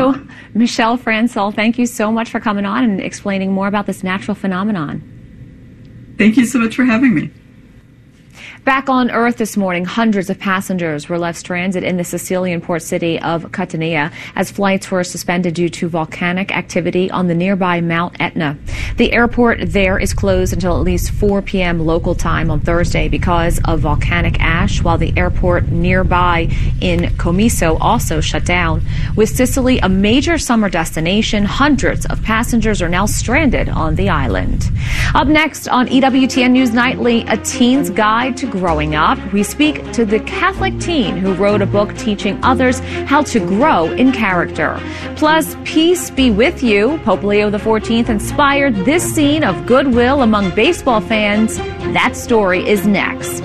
So, Michelle Francel, thank you so much for coming on and explaining more about this natural phenomenon. Thank you so much for having me. Back on Earth this morning, hundreds of passengers were left stranded in the Sicilian port city of Catania as flights were suspended due to volcanic activity on the nearby Mount Etna. The airport there is closed until at least 4 p.m. local time on Thursday because of volcanic ash, while the airport nearby in Comiso also shut down. With Sicily a major summer destination, hundreds of passengers are now stranded on the island. Up next on EWTN News Nightly, a teen's guide to growing up. We speak to the Catholic teen who wrote a book teaching others how to grow in character. Plus, peace be with you. Pope Leo XIV inspired this scene of goodwill among baseball fans. That story is next.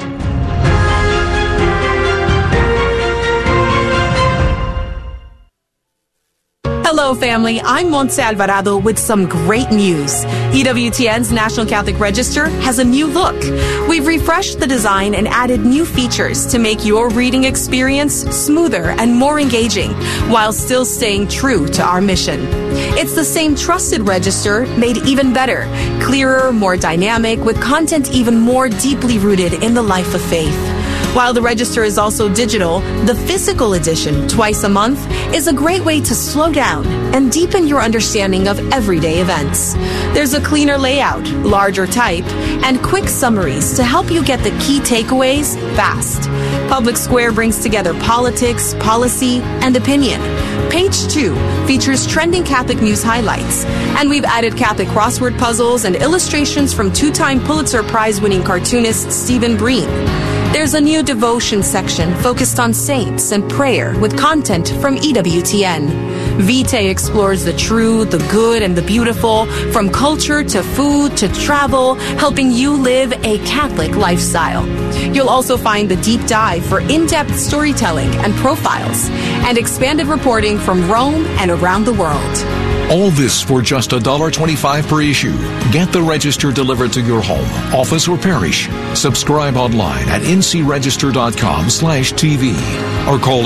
Hello, family. I'm Montse Alvarado with some great news. EWTN's National Catholic Register has a new look. We've refreshed the design and added new features to make your reading experience smoother and more engaging while still staying true to our mission. It's the same trusted register made even better, clearer, more dynamic, with content even more deeply rooted in the life of faith. While the register is also digital, the physical edition, twice a month, is a great way to slow down and deepen your understanding of everyday events. There's a cleaner layout, larger type, and quick summaries to help you get the key takeaways fast. Public Square brings together politics, policy, and opinion. Page 2 features trending Catholic news highlights, and we've added Catholic crossword puzzles and illustrations from two-time Pulitzer Prize-winning cartoonist Stephen Breen. There's a new devotion section focused on saints and prayer with content from EWTN. Vitae explores the true, the good, and the beautiful, from culture to food to travel, helping you live a Catholic lifestyle. You'll also find the deep dive for in-depth storytelling and profiles, and expanded reporting from Rome and around the world. All this for just $1.25 per issue. Get the register delivered to your home, office, or parish. Subscribe online at ncregister.com/TV or call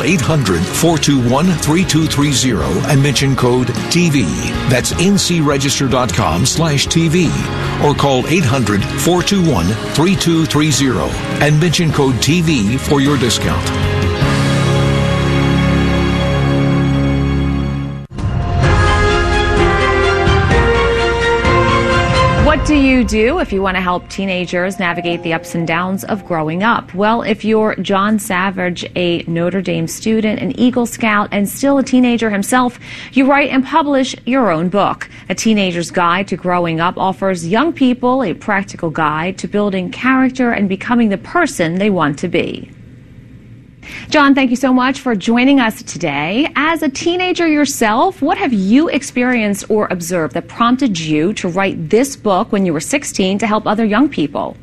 800-421-3230 and mention code TV. That's ncregister.com/TV or call 800-421-3230 and mention code TV for your discount. What do you do if you want to help teenagers navigate the ups and downs of growing up? Well, if you're John Savage, a Notre Dame student, an Eagle Scout, and still a teenager himself, you write and publish your own book. A Teenager's Guide to Growing Up offers young people a practical guide to building character and becoming the person they want to be. John, thank you so much for joining us today. As a teenager yourself, what have you experienced or observed that prompted you to write this book when you were 16 to help other young people?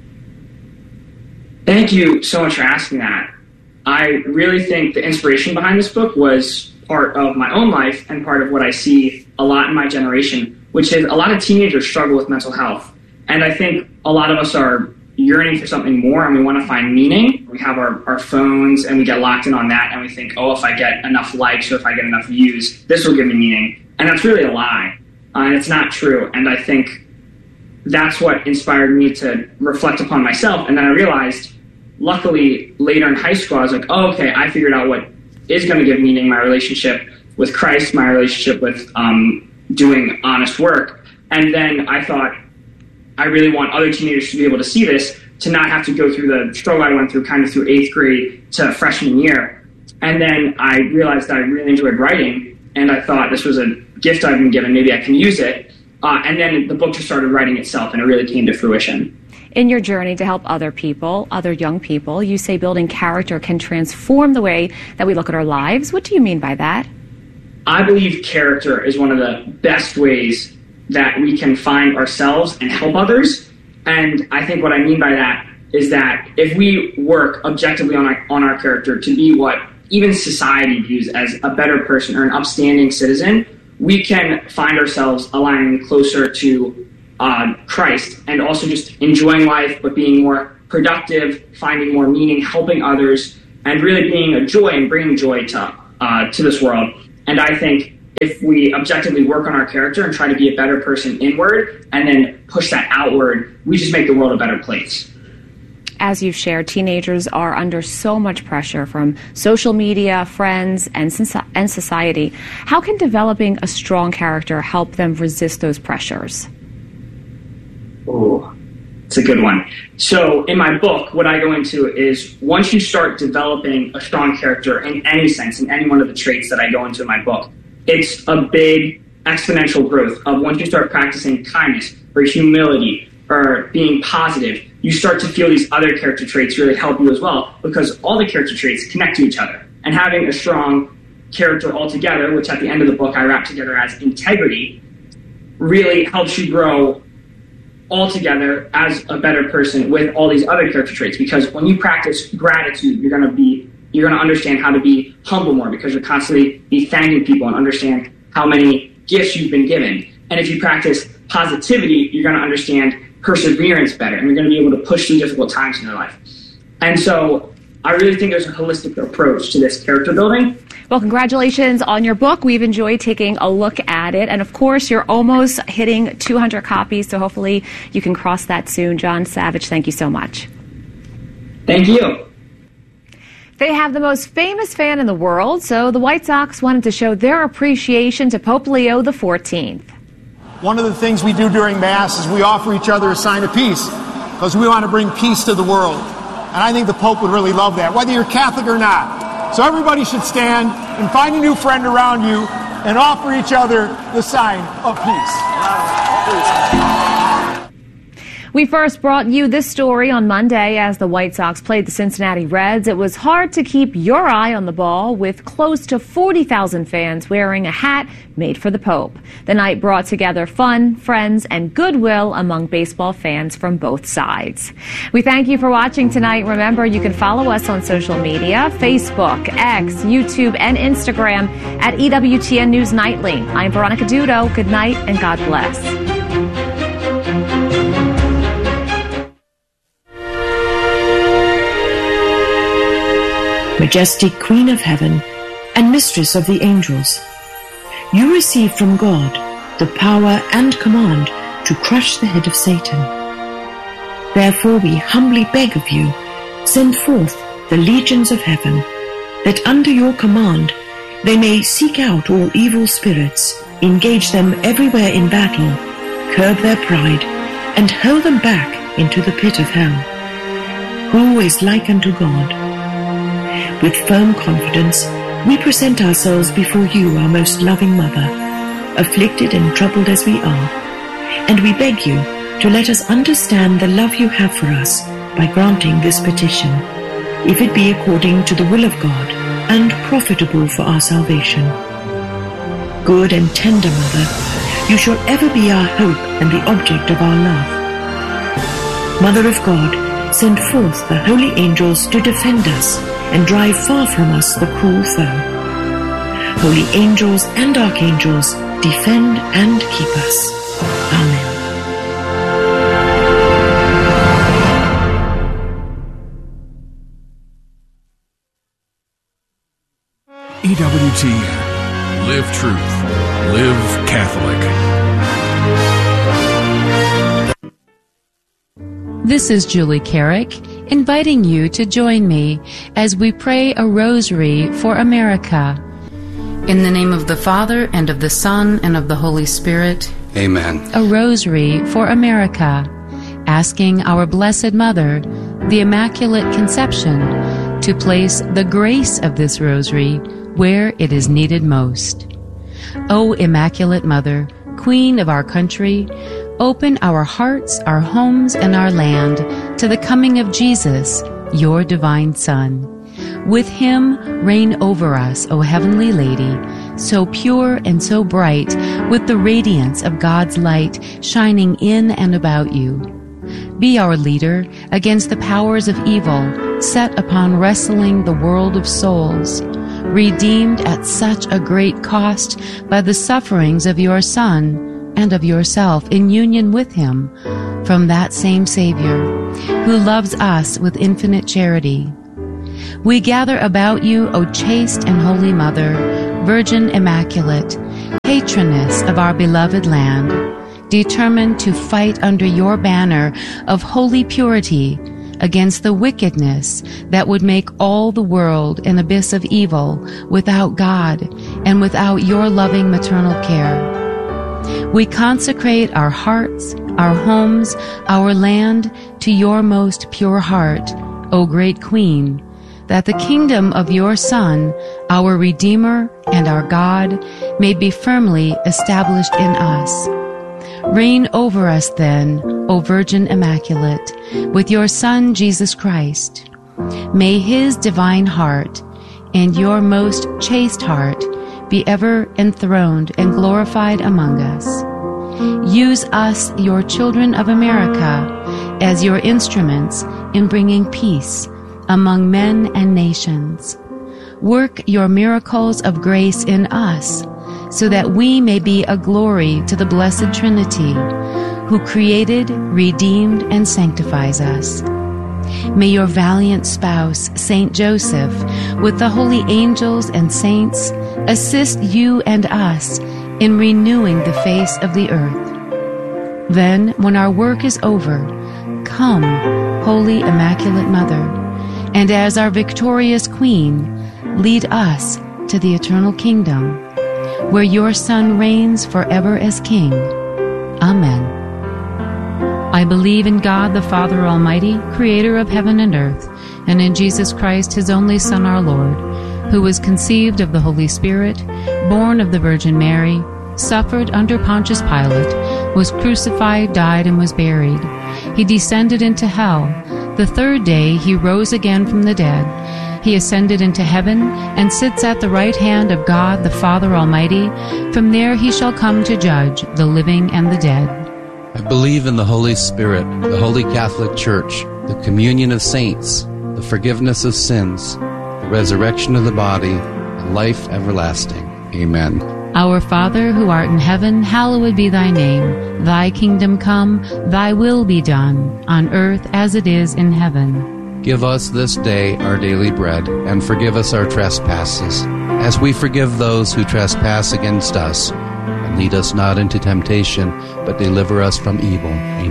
Thank you so much for asking that. I really think the inspiration behind this book was part of my own life and part of what I see a lot in my generation, which is a lot of teenagers struggle with mental health. And I think a lot of us are yearning for something more and we want to find meaning. We have our phones and we get locked in on that and we think, oh, if I get enough likes or if I get enough views, this will give me meaning. And that's really a lie. And it's not true. And I think that's what inspired me to reflect upon myself. And then I realized, luckily, later in high school, I was like, oh, okay, I figured out what is going to give meaning, my relationship with Christ, my relationship with doing honest work. And then I thought, I really want other teenagers to be able to see this, to not have to go through the struggle I went through kind of through 8th grade to freshman year. And then I realized that I really enjoyed writing, and I thought this was a gift I've been given, maybe I can use it. And then the book just started writing itself, and it really came to fruition. In your journey to help other people, other young people, you say building character can transform the way that we look at our lives. What do you mean by that? I believe character is one of the best ways that we can find ourselves and help others. And I think what I mean by that is that if we work objectively on our character to be what even society views as a better person or an upstanding citizen, we can find ourselves aligning closer to Christ and also just enjoying life, but being more productive, finding more meaning, helping others, and really being a joy and bringing joy to this world. And I think if we objectively work on our character and try to be a better person inward and then push that outward, we just make the world a better place. As you've shared, teenagers are under so much pressure from social media, friends, and society. How can developing a strong character help them resist those pressures? Oh, it's a good one. So in my book, what I go into is once you start developing a strong character in any sense, in any one of the traits that I go into in my book, it's a big exponential growth of once you start practicing kindness or humility or being positive, you start to feel these other character traits really help you as well, because all the character traits connect to each other. And having a strong character altogether, which at the end of the book I wrap together as integrity, really helps you grow altogether as a better person with all these other character traits. Because when you practice gratitude, you're going to understand how to be humble more, because you're constantly be thanking people and understand how many gifts you've been given. And if you practice positivity, you're going to understand perseverance better, and you're going to be able to push through difficult times in your life. And so I really think there's a holistic approach to this character building. Well, congratulations on your book. We've enjoyed taking a look at it. And of course, you're almost hitting 200 copies, so hopefully you can cross that soon. John Savage, thank you so much. Thank you. They have the most famous fan in the world, so the White Sox wanted to show their appreciation to Pope Leo XIV. One of the things we do during Mass is we offer each other a sign of peace, because we want to bring peace to the world. And I think the Pope would really love that, whether you're Catholic or not. So everybody should stand and find a new friend around you and offer each other the sign of peace. We first brought you this story on Monday as the White Sox played the Cincinnati Reds. It was hard to keep your eye on the ball with close to 40,000 fans wearing a hat made for the Pope. The night brought together fun, friends, and goodwill among baseball fans from both sides. We thank you for watching tonight. Remember, you can follow us on social media, Facebook, X, YouTube, and Instagram at EWTN News Nightly. I'm Veronica Dudo. Good night and God bless. Majestic Queen of Heaven and Mistress of the Angels, you received from God the power and command to crush the head of Satan. Therefore we humbly beg of you, send forth the legions of heaven, that under your command they may seek out all evil spirits, engage them everywhere in battle, curb their pride, and hurl them back into the pit of hell. Who is like unto God? With firm confidence, we present ourselves before you, our most loving Mother, afflicted and troubled as we are, and we beg you to let us understand the love you have for us by granting this petition, if it be according to the will of God and profitable for our salvation. Good and tender Mother, you shall ever be our hope and the object of our love. Mother of God, send forth the holy angels to defend us and drive far from us the cruel foe. Holy angels and archangels, defend and keep us. Amen. EWTN. Live truth. Live Catholic. This is Julie Carrick, inviting you to join me as we pray a rosary for America. In the name of the Father, and of the Son, and of the Holy Spirit. Amen. A rosary for America, asking our Blessed Mother, the Immaculate Conception, to place the grace of this rosary where it is needed most. O Immaculate Mother, Queen of our country, open our hearts, our homes, and our land to the coming of Jesus, your divine Son. With him, reign over us, O Heavenly Lady, so pure and so bright, with the radiance of God's light shining in and about you. Be our leader against the powers of evil, set upon wrestling the world of souls, redeemed at such a great cost by the sufferings of your Son, and of yourself in union with him, from that same Savior, who loves us with infinite charity. We gather about you, O chaste and holy Mother, Virgin Immaculate, patroness of our beloved land, determined to fight under your banner of holy purity against the wickedness that would make all the world an abyss of evil without God and without your loving maternal care. We consecrate our hearts, our homes, our land to your most pure heart, O great Queen, that the kingdom of your Son, our Redeemer and our God, may be firmly established in us. Reign over us then, O Virgin Immaculate, with your Son Jesus Christ. May his divine heart and your most chaste heart be ever enthroned and glorified among us. Use us, your children of America, as your instruments in bringing peace among men and nations. Work your miracles of grace in us, so that we may be a glory to the Blessed Trinity, who created, redeemed, and sanctifies us. May your valiant spouse, Saint Joseph, with the holy angels and saints, assist you and us in renewing the face of the earth. Then, when our work is over, come, Holy Immaculate Mother, and as our victorious Queen, lead us to the eternal kingdom, where your Son reigns forever as King. Amen. I believe in God the Father Almighty, creator of heaven and earth, and in Jesus Christ, his only Son, our Lord, who was conceived of the Holy Spirit, born of the Virgin Mary, suffered under Pontius Pilate, was crucified, died, and was buried. He descended into hell. The third day he rose again from the dead. He ascended into heaven and sits at the right hand of God the Father Almighty. From there he shall come to judge the living and the dead. I believe in the Holy Spirit, the Holy Catholic Church, the communion of saints, the forgiveness of sins, the resurrection of the body, and life everlasting. Amen. Our Father, who art in heaven, hallowed be thy name. Thy kingdom come, thy will be done, on earth as it is in heaven. Give us this day our daily bread, and forgive us our trespasses, as we forgive those who trespass against us. And lead us not into temptation, but deliver us from evil.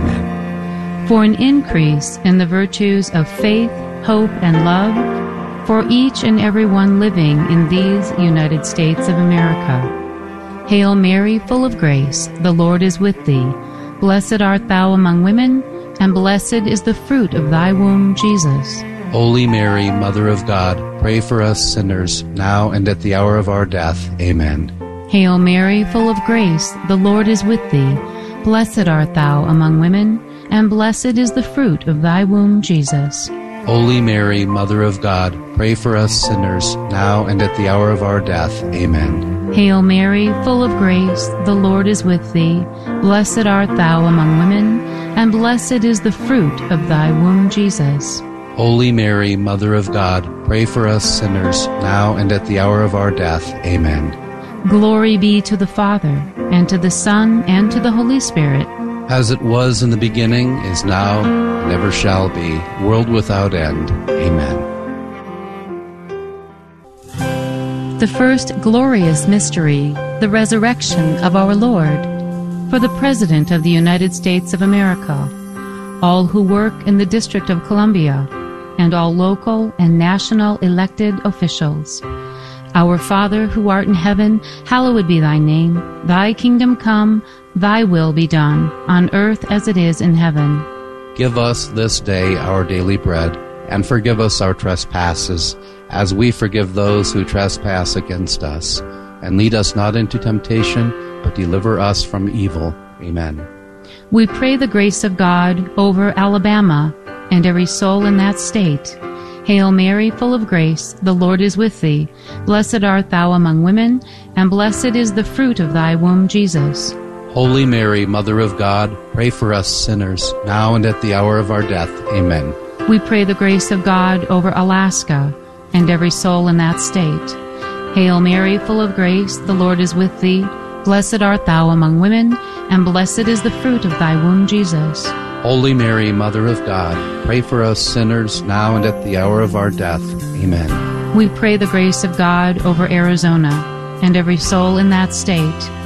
Amen. For an increase in the virtues of faith, hope, and love, for each and every one living in these United States of America. Hail Mary, full of grace, the Lord is with thee. Blessed art thou among women, and blessed is the fruit of thy womb, Jesus. Holy Mary, Mother of God, pray for us sinners, now and at the hour of our death. Amen. Hail Mary, full of grace, the Lord is with thee. Blessed art thou among women, and blessed is the fruit of thy womb, Jesus. Holy Mary, Mother of God, pray for us sinners, now and at the hour of our death. Amen. Hail Mary, full of grace, the Lord is with thee. Blessed art thou among women, and blessed is the fruit of thy womb, Jesus. Holy Mary, Mother of God, pray for us sinners, now and at the hour of our death. Amen. Glory be to the Father, and to the Son, and to the Holy Spirit. As it was in the beginning, is now, and ever shall be, world without end. Amen. The first glorious mystery, the resurrection of our Lord. For the President of the United States of America, all who work in the District of Columbia, and all local and national elected officials. Our Father, who art in heaven, hallowed be thy name. Thy kingdom come, thy will be done, on earth as it is in heaven. Give us this day our daily bread, and forgive us our trespasses, as we forgive those who trespass against us. And lead us not into temptation, but deliver us from evil. Amen. We pray the grace of God over Alabama and every soul in that state. Hail Mary, full of grace, the Lord is with thee. Blessed art thou among women, and blessed is the fruit of thy womb, Jesus. Holy Mary, Mother of God, pray for us sinners, now and at the hour of our death. Amen. We pray the grace of God over Alaska and every soul in that state. Hail Mary, full of grace, the Lord is with thee. Blessed art thou among women, and blessed is the fruit of thy womb, Jesus. Holy Mary, Mother of God, pray for us sinners, now and at the hour of our death. Amen. We pray the grace of God over Arizona and every soul in that state.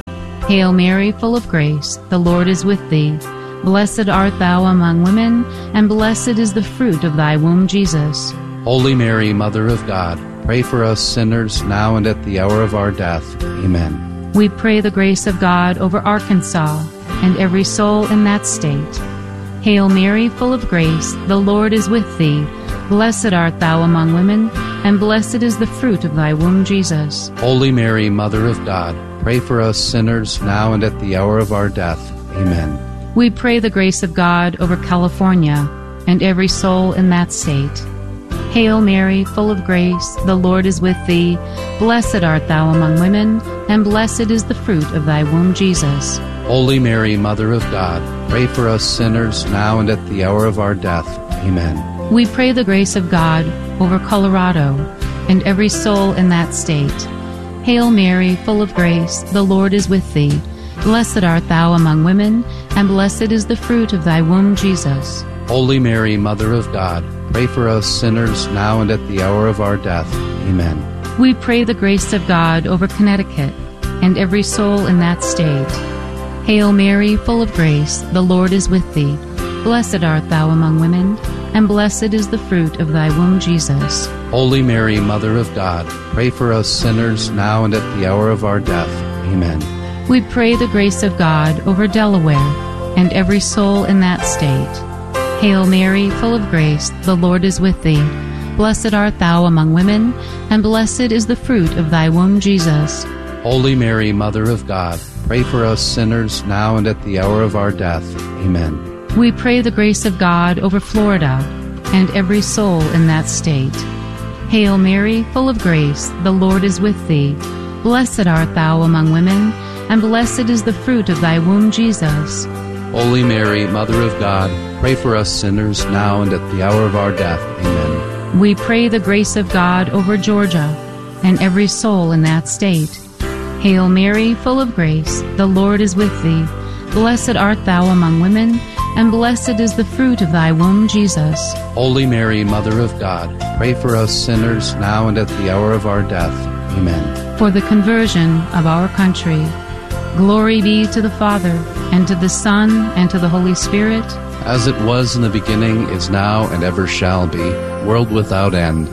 Hail Mary, full of grace, the Lord is with thee. Blessed art thou among women, and blessed is the fruit of thy womb, Jesus. Holy Mary, Mother of God, pray for us sinners, now and at the hour of our death. Amen. We pray the grace of God over Arkansas and every soul in that state. Hail Mary, full of grace, the Lord is with thee. Blessed art thou among women, and blessed is the fruit of thy womb, Jesus. Holy Mary, Mother of God, pray for us sinners, now and at the hour of our death. Amen. We pray the grace of God over California and every soul in that state. Hail Mary, full of grace, the Lord is with thee. Blessed art thou among women, and blessed is the fruit of thy womb, Jesus. Holy Mary, Mother of God, pray for us sinners, now and at the hour of our death. Amen. We pray the grace of God over Colorado and every soul in that state. Hail Mary, full of grace, the Lord is with thee. Blessed art thou among women, and blessed is the fruit of thy womb, Jesus. Holy Mary, Mother of God, pray for us sinners, now and at the hour of our death. Amen. We pray the grace of God over Connecticut and every soul in that state. Hail Mary, full of grace, the Lord is with thee. Blessed art thou among women, and blessed is the fruit of thy womb, Jesus. Holy Mary, Mother of God, pray for us sinners, now and at the hour of our death. Amen. We pray the grace of God over Delaware and every soul in that state. Hail Mary, full of grace, the Lord is with thee. Blessed art thou among women, and blessed is the fruit of thy womb, Jesus. Holy Mary, Mother of God, pray for us sinners, now and at the hour of our death. Amen. We pray the grace of God over Florida and every soul in that state. Hail Mary, full of grace, the Lord is with thee. Blessed art thou among women, and blessed is the fruit of thy womb, Jesus. Holy Mary, Mother of God, pray for us sinners, now and at the hour of our death. Amen. We pray the grace of God over Georgia and every soul in that state. Hail Mary, full of grace, the Lord is with thee. Blessed art thou among women, and blessed is the fruit of thy womb, Jesus. Holy Mary, Mother of God, pray for us sinners, now and at the hour of our death. Amen. For the conversion of our country. Glory be to the Father, and to the Son, and to the Holy Spirit. As it was in the beginning, is now, and ever shall be, world without end.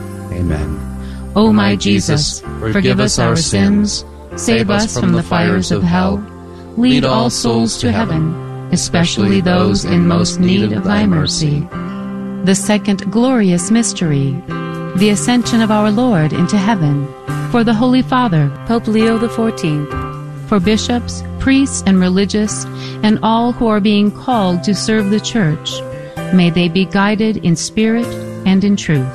Amen. O my Jesus, forgive us our sins, save us from the fires of hell, lead all souls to heaven, especially those in most need of thy mercy. The second glorious mystery, the ascension of our Lord into heaven. For the Holy Father, Pope Leo XIV, for bishops, priests, and religious, and all who are being called to serve the Church, may they be guided in spirit and in truth.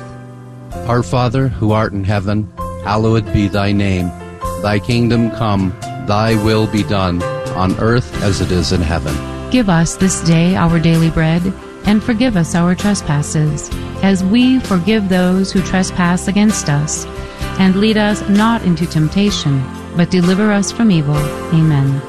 Our Father, who art in heaven, hallowed be thy name. Thy kingdom come, thy will be done, on earth as it is in heaven. Give us this day our daily bread, and forgive us our trespasses, as we forgive those who trespass against us. And lead us not into temptation, but deliver us from evil. Amen.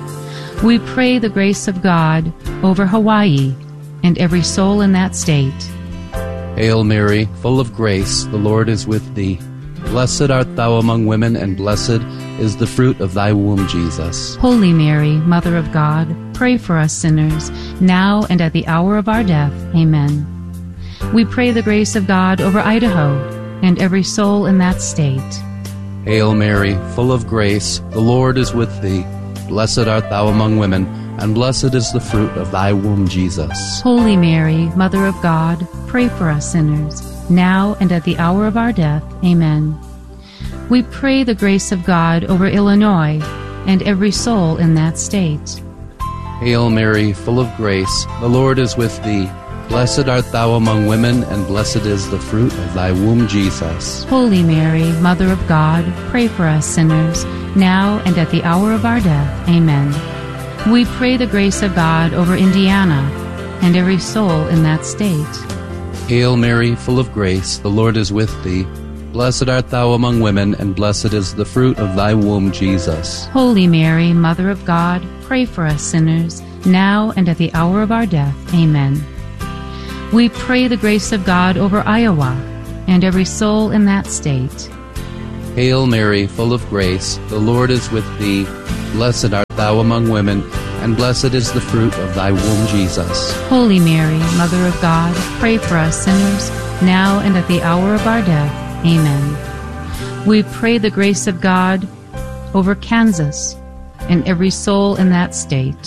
We pray the grace of God over Hawaii and every soul in that state. Hail Mary, full of grace, the Lord is with thee. Blessed art thou among women, and blessed is the fruit of thy womb, Jesus. Holy Mary, Mother of God, pray for us sinners, now and at the hour of our death. Amen. We pray the grace of God over Idaho and every soul in that state. Hail Mary, full of grace, the Lord is with thee. Blessed art thou among women, and blessed is the fruit of thy womb, Jesus. Holy Mary, Mother of God, pray for us sinners, now and at the hour of our death. Amen. We pray the grace of God over Illinois and every soul in that state. Hail Mary, full of grace, the Lord is with thee. Blessed art thou among women, and blessed is the fruit of thy womb, Jesus. Holy Mary, Mother of God, pray for us sinners, now and at the hour of our death. Amen. We pray the grace of God over Indiana and every soul in that state. Hail Mary, full of grace, the Lord is with thee. Blessed art thou among women, and blessed is the fruit of thy womb, Jesus. Holy Mary, Mother of God, pray for us sinners, now and at the hour of our death. Amen. We pray the grace of God over Iowa and every soul in that state. Hail Mary, full of grace, the Lord is with thee. Blessed art thou thou among women, and blessed is the fruit of thy womb, Jesus. Holy Mary, Mother of God, pray for us sinners, now and at the hour of our death. Amen. We pray the grace of God over Kansas and every soul in that state.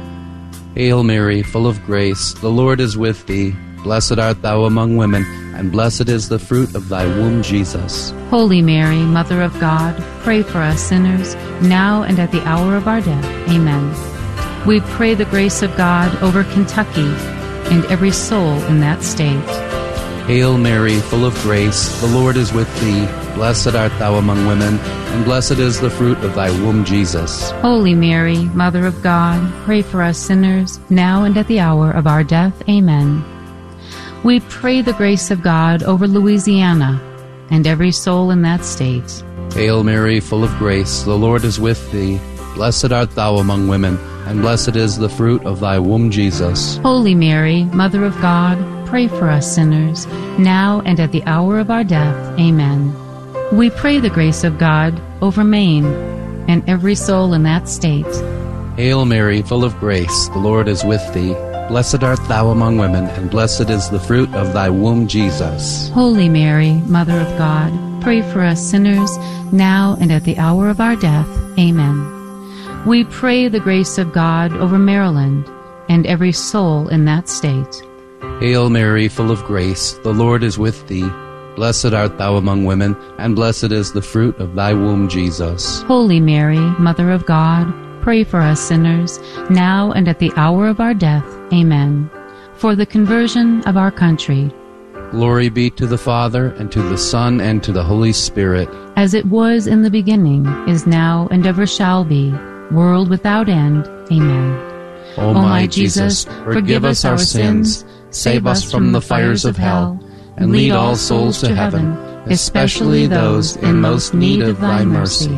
Hail Mary, full of grace, the Lord is with thee. Blessed art thou among women, and blessed is the fruit of thy womb, Jesus. Holy Mary, Mother of God, pray for us sinners, now and at the hour of our death. Amen. We pray the grace of God over Kentucky and every soul in that state. Hail Mary, full of grace, the Lord is with thee. Blessed art thou among women, and blessed is the fruit of thy womb, Jesus. Holy Mary, Mother of God, pray for us sinners, now and at the hour of our death. Amen. We pray the grace of God over Louisiana and every soul in that state. Hail Mary, full of grace, the Lord is with thee. Blessed art thou among women, and blessed is the fruit of thy womb, Jesus. Holy Mary, Mother of God, pray for us sinners, now and at the hour of our death. Amen. We pray the grace of God over Maine and every soul in that state. Hail Mary, full of grace, the Lord is with thee. Blessed art thou among women, and blessed is the fruit of thy womb, Jesus. Holy Mary, Mother of God, pray for us sinners, now and at the hour of our death. Amen. We pray the grace of God over Maryland and every soul in that state. Hail Mary, full of grace, the Lord is with thee. Blessed art thou among women, and blessed is the fruit of thy womb, Jesus. Holy Mary, Mother of God, pray for us sinners, now and at the hour of our death. Amen. For the conversion of our country. Glory be to the Father, and to the Son, and to the Holy Spirit. As it was in the beginning, is now, and ever shall be, world without end. Amen. O my Jesus, forgive us our sins, save us from the fires of hell, and lead all souls to heaven, especially those in most need of thy mercy.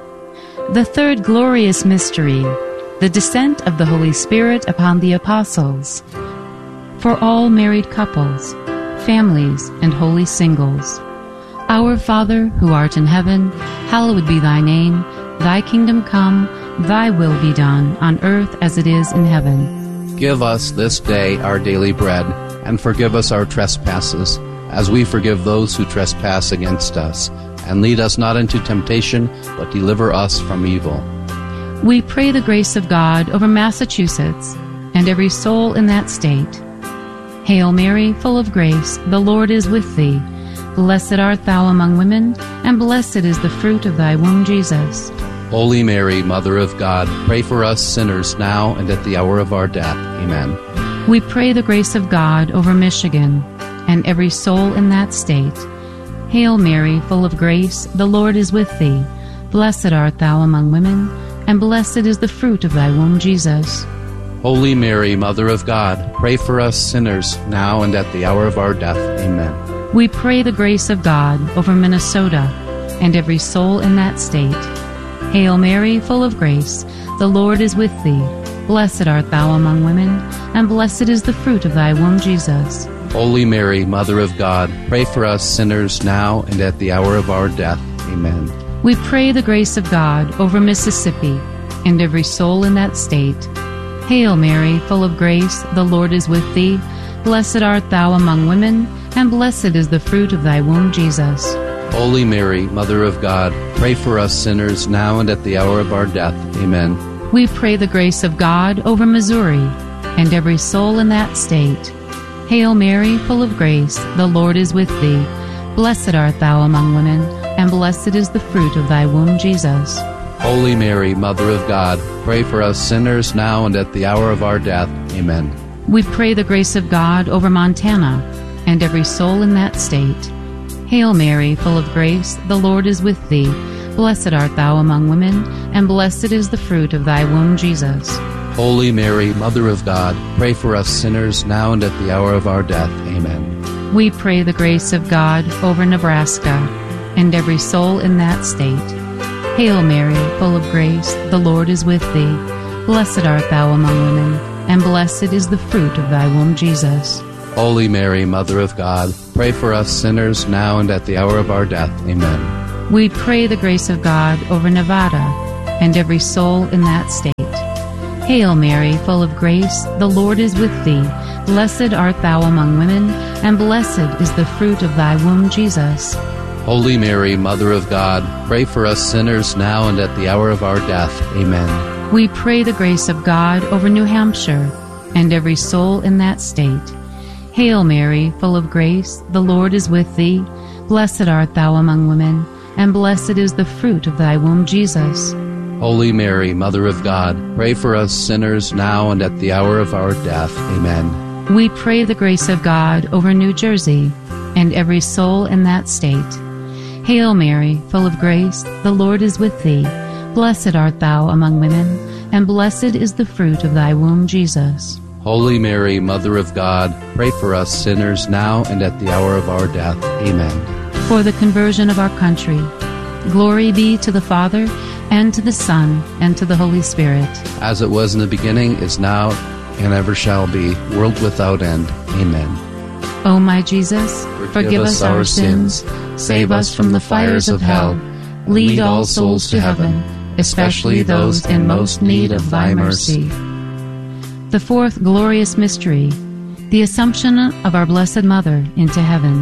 The third glorious mystery, the descent of the Holy Spirit upon the apostles. For all married couples, families, and holy singles. Our Father, who art in heaven, hallowed be thy name. Thy kingdom come, thy will be done, on earth as it is in heaven. Give us this day our daily bread, and forgive us our trespasses, as we forgive those who trespass against us. And lead us not into temptation, but deliver us from evil. We pray the grace of God over Massachusetts and every soul in that state. Hail Mary, full of grace, the Lord is with thee. Blessed art thou among women, and blessed is the fruit of thy womb, Jesus. Holy Mary, Mother of God, pray for us sinners now and at the hour of our death. Amen. We pray the grace of God over Michigan and every soul in that state. Hail Mary, full of grace, the Lord is with thee. Blessed art thou among women, and blessed is the fruit of thy womb, Jesus. Holy Mary, Mother of God, pray for us sinners, now and at the hour of our death. Amen. We pray the grace of God over Minnesota and every soul in that state. Hail Mary, full of grace, the Lord is with thee. Blessed art thou among women, and blessed is the fruit of thy womb, Jesus. Holy Mary, Mother of God, pray for us sinners now and at the hour of our death. Amen. We pray the grace of God over Mississippi and every soul in that state. Hail Mary, full of grace, the Lord is with thee. Blessed art thou among women, and blessed is the fruit of thy womb, Jesus. Holy Mary, Mother of God, pray for us sinners now and at the hour of our death. Amen. We pray the grace of God over Missouri and every soul in that state. Hail Mary, full of grace, the Lord is with thee. Blessed art thou among women, and blessed is the fruit of thy womb, Jesus. Holy Mary, Mother of God, pray for us sinners now and at the hour of our death. Amen. We pray the grace of God over Montana and every soul in that state. Hail Mary, full of grace, the Lord is with thee. Blessed art thou among women, and blessed is the fruit of thy womb, Jesus. Holy Mary, Mother of God, pray for us sinners now and at the hour of our death. Amen. We pray the grace of God over Nebraska and every soul in that state. Hail Mary, full of grace, the Lord is with thee. Blessed art thou among women, and blessed is the fruit of thy womb, Jesus. Holy Mary, Mother of God, pray for us sinners now and at the hour of our death. Amen. We pray the grace of God over Nevada and every soul in that state. Hail Mary, full of grace, the Lord is with thee. Blessed art thou among women, and blessed is the fruit of thy womb, Jesus. Holy Mary, Mother of God, pray for us sinners now and at the hour of our death. Amen. We pray the grace of God over New Hampshire, and every soul in that state. Hail Mary, full of grace, the Lord is with thee. Blessed art thou among women, and blessed is the fruit of thy womb, Jesus. Holy Mary, Mother of God, pray for us sinners now and at the hour of our death. Amen. We pray the grace of God over New Jersey, and every soul in that state. Hail Mary, full of grace, the Lord is with thee. Blessed art thou among women, and blessed is the fruit of thy womb, Jesus. Holy Mary, Mother of God, pray for us sinners now and at the hour of our death. Amen. For the conversion of our country, glory be to the Father, and to the Son, and to the Holy Spirit. As it was in the beginning, is now, and ever shall be, world without end. Amen. O my Jesus, forgive us our sins, save us from the fires of hell, lead all souls to heaven, especially those in most need of thy mercy. The fourth glorious mystery, the Assumption of our Blessed Mother into heaven.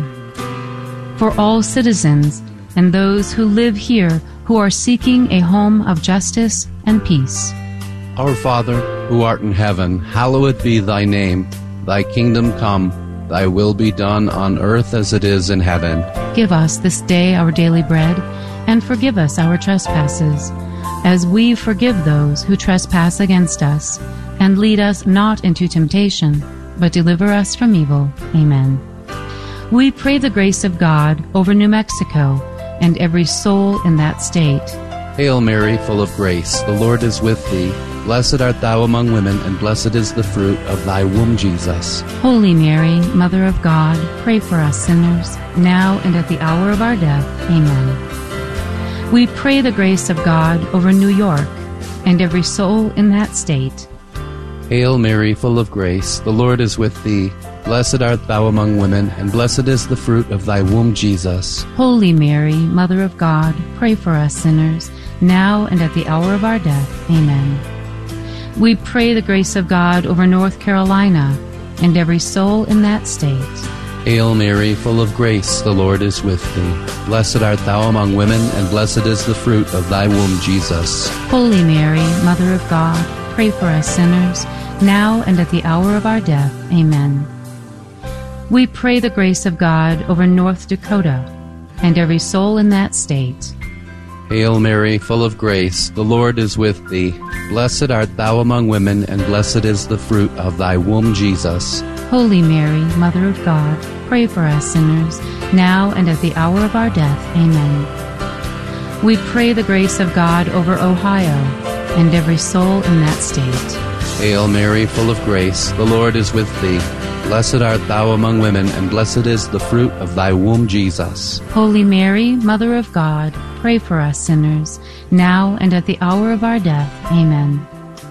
For all citizens and those who live here who are seeking a home of justice and peace. Our Father, who art in heaven, hallowed be thy name. Thy kingdom come, thy will be done on earth as it is in heaven. Give us this day our daily bread, and forgive us our trespasses, as we forgive those who trespass against us. And lead us not into temptation, but deliver us from evil. Amen. We pray the grace of God over New Mexico, and every soul in that state. Hail Mary, full of grace, the Lord is with thee. Blessed art thou among women, and blessed is the fruit of thy womb, Jesus. Holy Mary, Mother of God, pray for us sinners, now and at the hour of our death. Amen. We pray the grace of God over New York, and every soul in that state. Hail Mary, full of grace, the Lord is with thee. Blessed art thou among women, and blessed is the fruit of thy womb, Jesus. Holy Mary, Mother of God, pray for us sinners, now and at the hour of our death. Amen. We pray the grace of God over North Carolina, and every soul in that state. Hail Mary, full of grace, the Lord is with thee. Blessed art thou among women, and blessed is the fruit of thy womb, Jesus. Holy Mary, Mother of God, pray for us sinners, now and at the hour of our death. Amen. We pray the grace of God over North Dakota, and every soul in that state. Hail Mary, full of grace, the Lord is with thee. Blessed art thou among women, and blessed is the fruit of thy womb, Jesus. Holy Mary, Mother of God, pray for us sinners, now and at the hour of our death. Amen. We pray the grace of God over Ohio, and every soul in that state. Hail Mary, full of grace, the Lord is with thee. Blessed art thou among women, and blessed is the fruit of thy womb, Jesus. Holy Mary, Mother of God, pray for us sinners, now and at the hour of our death. Amen.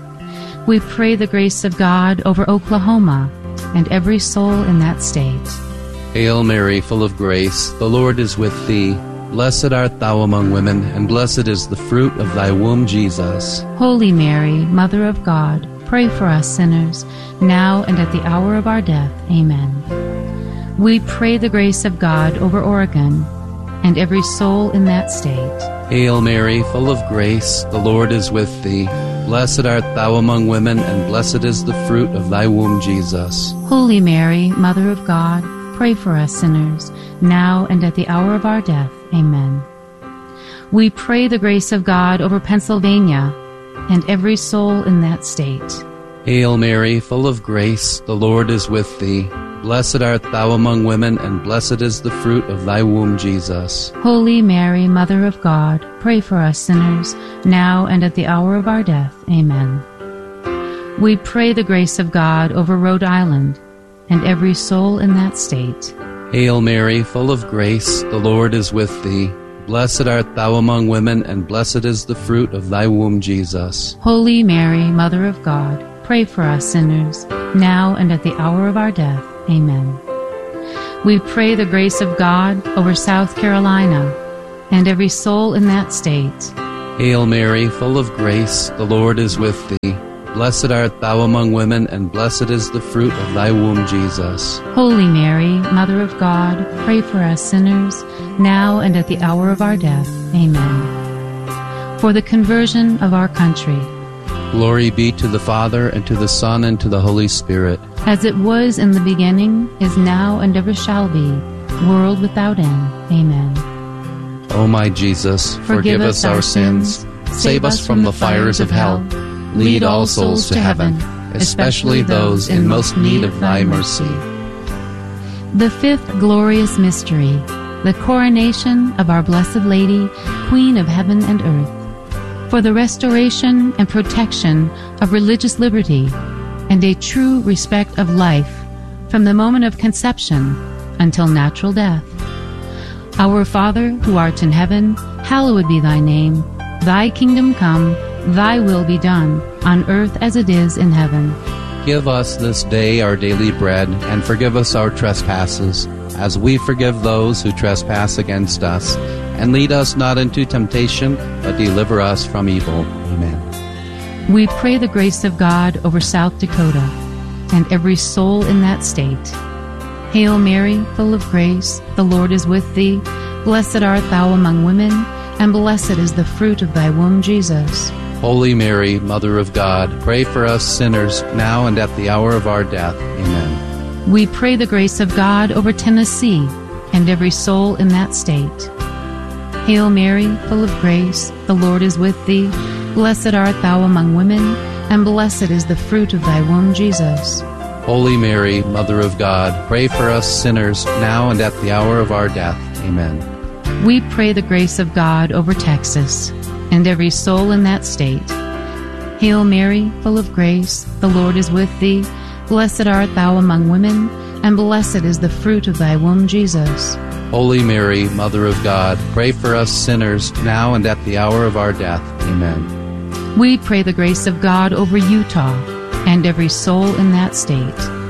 We pray the grace of God over Oklahoma, and every soul in that state. Hail Mary, full of grace, the Lord is with thee. Blessed art thou among women, and blessed is the fruit of thy womb, Jesus. Holy Mary, Mother of God, pray for us sinners, now and at the hour of our death. Amen. We pray the grace of God over Oregon, and every soul in that state. Hail Mary, full of grace, the Lord is with thee. Blessed art thou among women, and blessed is the fruit of thy womb, Jesus. Holy Mary, Mother of God, pray for us sinners, now and at the hour of our death. Amen. We pray the grace of God over Pennsylvania, and every soul in that state. Hail Mary, full of grace, the Lord is with thee. Blessed art thou among women, and blessed is the fruit of thy womb, Jesus. Holy Mary, Mother of God, pray for us sinners, now and at the hour of our death. Amen. We pray the grace of God over Rhode Island, and every soul in that state. Hail Mary, full of grace, the Lord is with thee. Blessed art thou among women, and blessed is the fruit of thy womb, Jesus. Holy Mary, Mother of God, pray for us sinners, now and at the hour of our death. Amen. We pray the grace of God over South Carolina, and every soul in that state. Hail Mary, full of grace, the Lord is with thee. Blessed art thou among women, and blessed is the fruit of thy womb, Jesus. Holy Mary, Mother of God, pray for us sinners, now and at the hour of our death. Amen. For the conversion of our country. Glory be to the Father, and to the Son, and to the Holy Spirit. As it was in the beginning, is now, and ever shall be, world without end. Amen. O my Jesus, forgive us our sins, save us from the fires of hell, lead all souls to heaven, especially those in most need of thy mercy. The fifth glorious mystery, the coronation of our Blessed Lady, Queen of heaven and earth, for the restoration and protection of religious liberty and a true respect of life from the moment of conception until natural death. Our Father, who art in heaven, hallowed be thy name. Thy kingdom come, thy will be done, on earth as it is in heaven. Give us this day our daily bread, and forgive us our trespasses, as we forgive those who trespass against us. And lead us not into temptation, but deliver us from evil. Amen. We pray the grace of God over South Dakota and every soul in that state. Hail Mary, full of grace, the Lord is with thee. Blessed art thou among women, and blessed is the fruit of thy womb, Jesus. Holy Mary, Mother of God, pray for us sinners, now and at the hour of our death. Amen. We pray the grace of God over Tennessee and every soul in that state. Hail Mary, full of grace, the Lord is with thee. Blessed art thou among women, and blessed is the fruit of thy womb, Jesus. Holy Mary, Mother of God, pray for us sinners, now and at the hour of our death. Amen. We pray the grace of God over Texas and every soul in that state. Hail Mary, full of grace, the Lord is with thee. Blessed art thou among women, and blessed is the fruit of thy womb, Jesus. Holy Mary, Mother of God, pray for us sinners, now and at the hour of our death. Amen. We pray the grace of God over Utah and every soul in that state.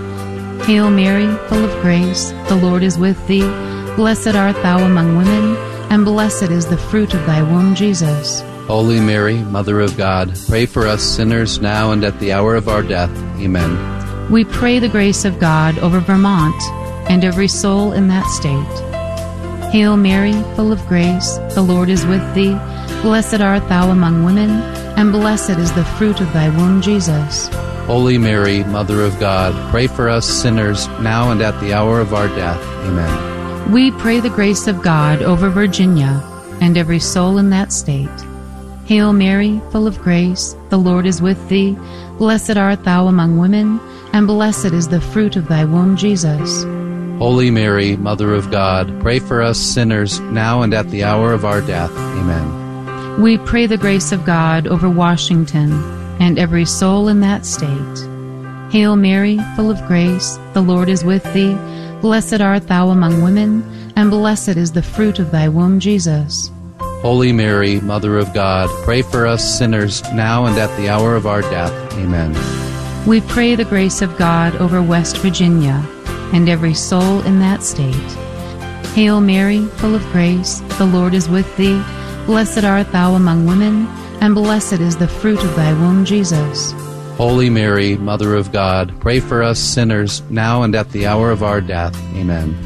Hail Mary, full of grace, the Lord is with thee. Blessed art thou among women, and blessed is the fruit of thy womb, Jesus. Holy Mary, Mother of God, pray for us sinners, now and at the hour of our death. Amen. We pray the grace of God over Vermont and every soul in that state. Hail Mary, full of grace, the Lord is with thee. Blessed art thou among women, and blessed is the fruit of thy womb, Jesus. Holy Mary, Mother of God, pray for us sinners, now and at the hour of our death. Amen. We pray the grace of God over Virginia and every soul in that state. Hail Mary, full of grace, the Lord is with thee. Blessed art thou among women, and blessed is the fruit of thy womb, Jesus. Holy Mary, Mother of God, pray for us sinners, now and at the hour of our death. Amen. We pray the grace of God over Washington and every soul in that state. Hail Mary, full of grace, the Lord is with thee. Blessed art thou among women, and blessed is the fruit of thy womb, Jesus. Holy Mary, Mother of God, pray for us sinners, now and at the hour of our death. Amen. We pray the grace of God over West Virginia and every soul in that state. Hail Mary, full of grace, the Lord is with thee. Blessed art thou among women, and blessed is the fruit of thy womb, Jesus. Holy Mary, Mother of God, pray for us sinners, now and at the hour of our death. Amen.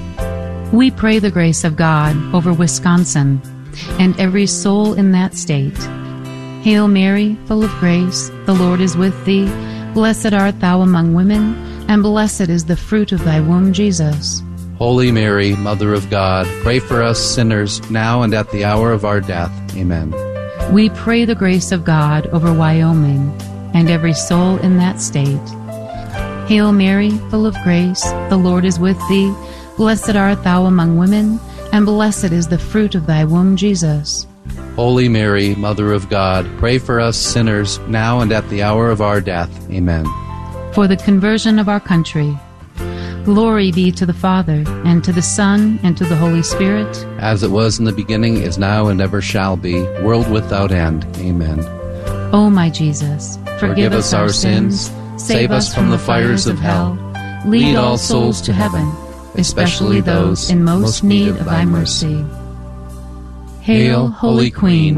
We pray the grace of God over Wisconsin and every soul in that state. Hail Mary, full of grace, the Lord is with thee. Blessed art thou among women, and blessed is the fruit of thy womb, Jesus. Holy Mary, Mother of God, pray for us sinners, now and at the hour of our death. Amen. We pray the grace of God over Wyoming and every soul in that state. Hail Mary, full of grace, the Lord is with thee. Blessed art thou among women, and blessed is the fruit of thy womb, Jesus. Holy Mary, Mother of God, pray for us sinners, now and at the hour of our death. Amen. For the conversion of our country. Glory be to the Father, and to the Son, and to the Holy Spirit. As it was in the beginning, is now, and ever shall be, world without end. Amen. O my Jesus, forgive us our sins, save us from the fires of hell, lead all souls to heaven, especially those in most need of thy mercy. Hail, Holy Queen,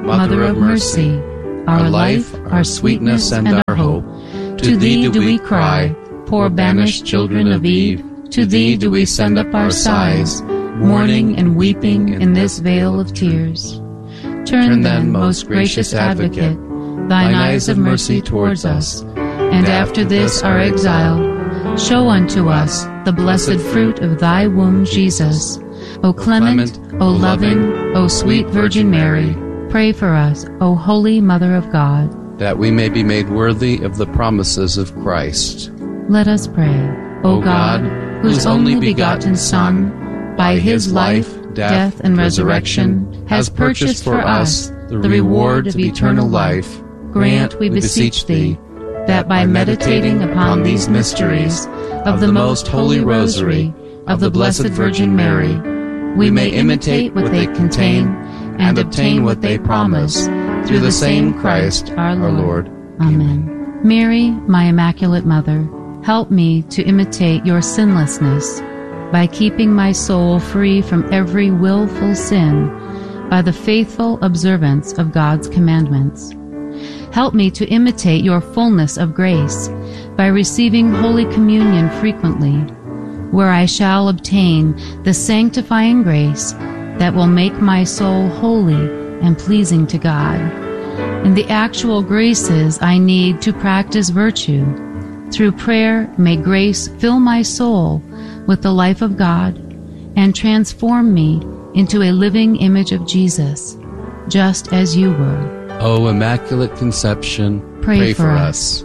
Mother of mercy, our life, our sweetness, and our hope. To thee do we cry, poor banished children of Eve. To thee do we send up our sighs, mourning and weeping in this vale of tears. Turn then, most gracious Advocate, thine eyes of mercy towards us, and after this our exile, show unto us the blessed fruit of thy womb, Jesus. O clement, O loving, O sweet Virgin Mary, pray for us, O holy Mother of God, that we may be made worthy of the promises of Christ. Let us pray. O God, whose only begotten Son, by his life, death, and resurrection, has purchased for us the reward of eternal life, grant, we beseech thee, that by meditating upon these mysteries of the most holy Rosary of the Blessed Virgin Mary, we may imitate what they contain and obtain what they promise, through the same Christ our Lord. Amen. Mary, my Immaculate Mother, help me to imitate your sinlessness by keeping my soul free from every willful sin by the faithful observance of God's commandments. Help me to imitate your fullness of grace by receiving Holy Communion frequently, where I shall obtain the sanctifying grace that will make my soul holy and pleasing to God, and the actual graces I need to practice virtue. Through prayer, may grace fill my soul with the life of God and transform me into a living image of Jesus, just as you were. O Immaculate Conception, pray for us.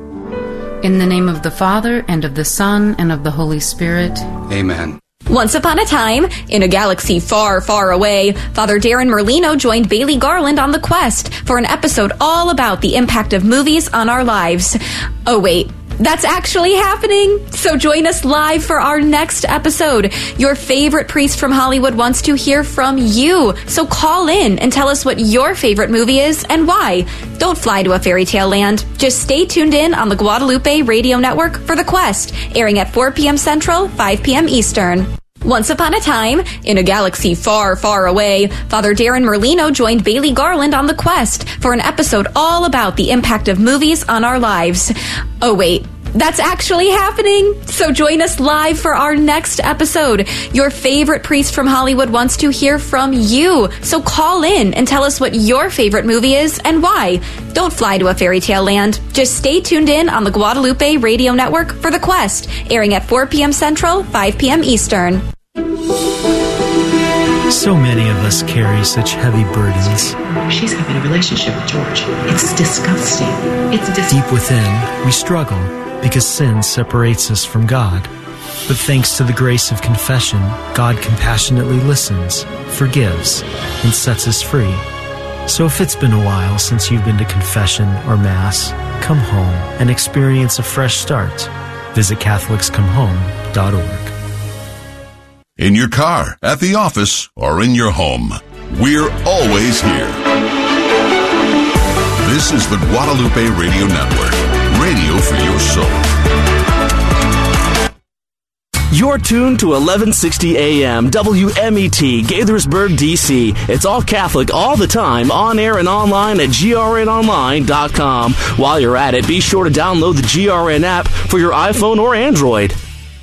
In the name of the Father, and of the Son, and of the Holy Spirit. Amen. Once upon a time, in a galaxy far, far away, Father Darren Merlino joined Bailey Garland on the quest for an episode all about the impact of movies on our lives. Oh wait, that's actually happening! So join us live for our next episode. Your favorite priest from Hollywood wants to hear from you. So call in and tell us what your favorite movie is and why. Don't fly to a fairy tale land. Just stay tuned in on the Guadalupe Radio Network for The Quest, airing at 4 p.m. Central, 5 p.m. Eastern. Once upon a time, in a galaxy far, far away, Father Darren Merlino joined Bailey Garland on the quest for an episode all about the impact of movies on our lives. Oh wait, that's actually happening! So join us live for our next episode. Your favorite priest from Hollywood wants to hear from you. So call in and tell us what your favorite movie is and why. Don't fly to a fairy tale land. Just stay tuned in on the Guadalupe Radio Network for The Quest, airing at 4 p.m. Central, 5 p.m. Eastern. So many of us carry such heavy burdens. She's having a relationship with George. It's disgusting. Deep within, we struggle because sin separates us from God. But thanks to the grace of confession, God compassionately listens, forgives, and sets us free. So if it's been a while since you've been to confession or Mass, come home and experience a fresh start. Visit CatholicsComeHome.org. In your car, at the office, or in your home, we're always here. This is the Guadalupe Radio Network, radio for your soul. You're tuned to 1160 AM WMET, Gaithersburg, D.C. It's all Catholic all the time, on air and online at grnonline.com. While you're at it, be sure to download the GRN app for your iPhone or Android.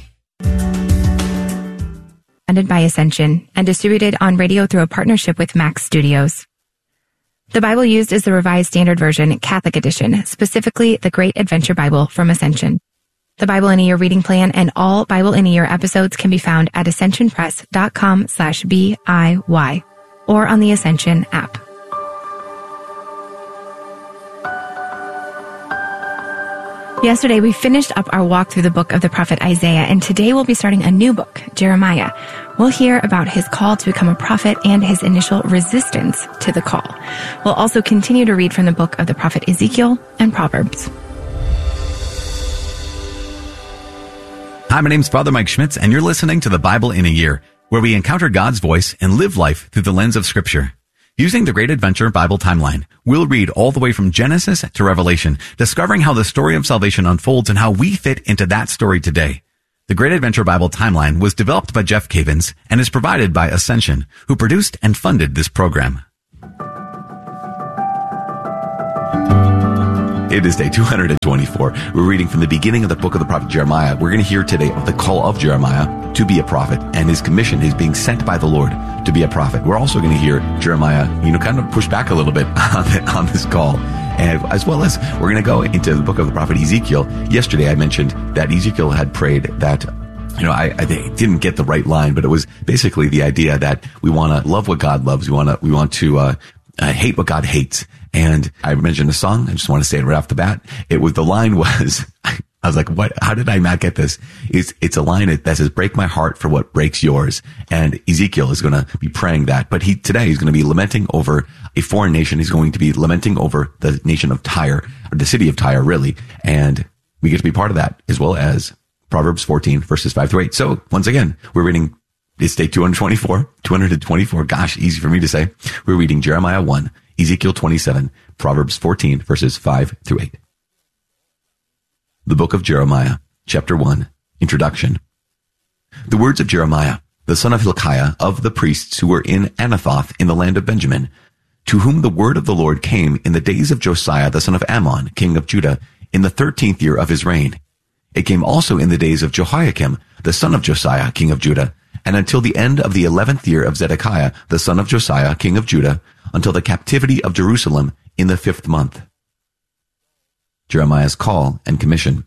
Funded by Ascension and distributed on radio through a partnership with Max Studios. The Bible used is the Revised Standard Version, Catholic Edition, specifically the Great Adventure Bible from Ascension. The Bible in a Year reading plan and all Bible in a Year episodes can be found at ascensionpress.com/BIY or on the Ascension app. Yesterday, we finished up our walk through the book of the prophet Isaiah, and today we'll be starting a new book, Jeremiah. We'll hear about his call to become a prophet and his initial resistance to the call. We'll also continue to read from the book of the prophet Ezekiel and Proverbs. Hi, my name's Father Mike Schmitz, and you're listening to the Bible in a Year, where we encounter God's voice and live life through the lens of Scripture. Using the Great Adventure Bible Timeline, we'll read all the way from Genesis to Revelation, discovering how the story of salvation unfolds and how we fit into that story today. The Great Adventure Bible Timeline was developed by Jeff Cavins and is provided by Ascension, who produced and funded this program. It is day 224. We're reading from the beginning of the book of the prophet Jeremiah. We're going to hear today of the call of Jeremiah to be a prophet and his commission, his being sent by the Lord to be a prophet. We're also going to hear Jeremiah, kind of push back a little bit on this call. And as well as we're going to go into the book of the prophet Ezekiel. Yesterday I mentioned that Ezekiel had prayed that I didn't get the right line, but it was basically the idea that we want to love what God loves. We want to hate what God hates. And I mentioned a song. I just want to say it right off the bat. The line was, I was like, what? How did I not get this? It's a line that says, break my heart for what breaks yours. And Ezekiel is going to be praying that. But today he's going to be lamenting over a foreign nation. He's going to be lamenting over the nation of Tyre, or the city of Tyre, really. And we get to be part of that, as well as Proverbs 14, verses 5-8. So once again, we're reading, it's day 224. Gosh, easy for me to say. We're reading Jeremiah 1, Ezekiel 27, Proverbs 14, verses 5-8. The book of Jeremiah, chapter 1, introduction. The words of Jeremiah, the son of Hilkiah, of the priests who were in Anathoth in the land of Benjamin, to whom the word of the Lord came in the days of Josiah, the son of Ammon, king of Judah, in the 13th year of his reign. It came also in the days of Jehoiakim, the son of Josiah, king of Judah, and until the end of the 11th year of Zedekiah, the son of Josiah, king of Judah, until the captivity of Jerusalem in the 5th month. Jeremiah's call and commission.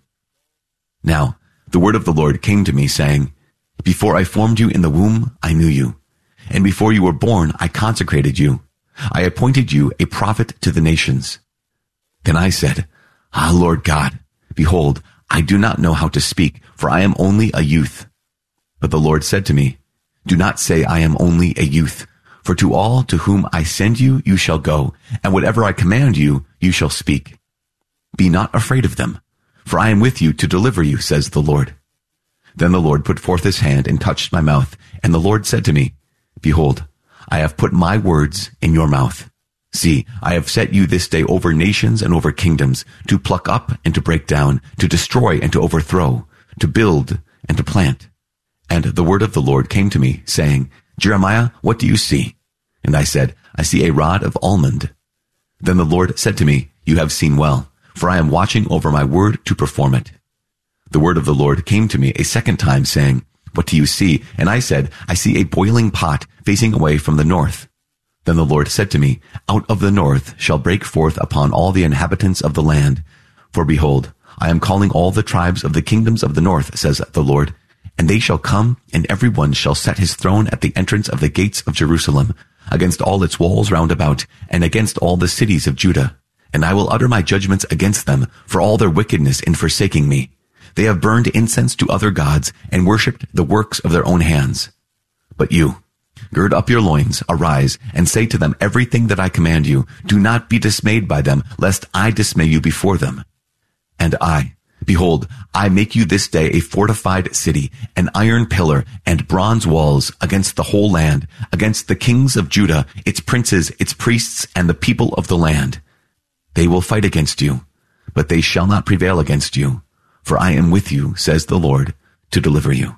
Now, the word of the Lord came to me, saying, Before I formed you in the womb, I knew you, and before you were born, I consecrated you. I appointed you a prophet to the nations. Then I said, Lord God, behold, I do not know how to speak, for I am only a youth. But the Lord said to me, Do not say I am only a youth, for to all to whom I send you, you shall go, and whatever I command you, you shall speak. Be not afraid of them, for I am with you to deliver you, says the Lord. Then the Lord put forth his hand and touched my mouth, and the Lord said to me, Behold, I have put my words in your mouth. See, I have set you this day over nations and over kingdoms, to pluck up and to break down, to destroy and to overthrow, to build and to plant. And the word of the Lord came to me, saying, Jeremiah, what do you see? And I said, I see a rod of almond. Then the Lord said to me, You have seen well, for I am watching over my word to perform it. The word of the Lord came to me a second time, saying, What do you see? And I said, I see a boiling pot facing away from the north. Then the Lord said to me, Out of the north shall break forth upon all the inhabitants of the land. For behold, I am calling all the tribes of the kingdoms of the north, says the Lord, and they shall come, and every one shall set his throne at the entrance of the gates of Jerusalem, against all its walls round about, and against all the cities of Judah. And I will utter my judgments against them for all their wickedness in forsaking me. They have burned incense to other gods, and worshipped the works of their own hands. But you, gird up your loins, arise, and say to them everything that I command you. Do not be dismayed by them, lest I dismay you before them. And behold, I make you this day a fortified city, an iron pillar, and bronze walls against the whole land, against the kings of Judah, its princes, its priests, and the people of the land. They will fight against you, but they shall not prevail against you, for I am with you, says the Lord, to deliver you.